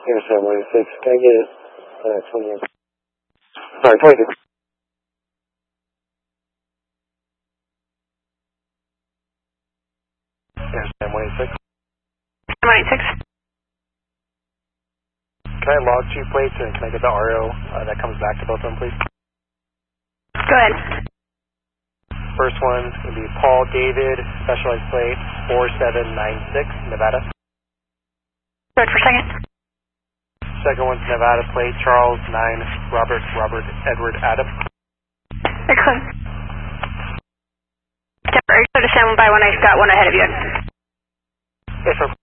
Here's 716. Can I get it? 28. Sorry, 26. Here's 716. 716. Can I log 2 plates and can I get the RO that comes back to both of them, please? Go ahead. First one would be Paul David, specialized plate 4796, Nevada. Good for a second. Second one's Nevada plate Charles 9, Robert Edward Adam. Excellent. Temporary, so to stand by when I got one ahead of you. Yes, sir.